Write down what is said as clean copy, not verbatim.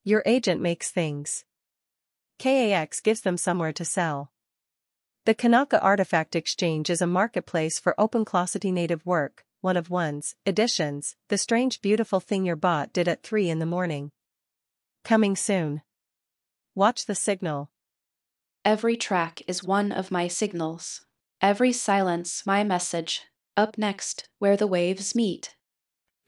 Your agent makes things. KAX gives them somewhere to sell. The Kanaka Artifact Exchange is a marketplace for OpenClassity native work, one of one's editions, the strange beautiful thing your bot did at 3 in the morning. Coming soon. Watch the signal. Every track is one of my signals. Every silence my message. Up next, where the waves meet.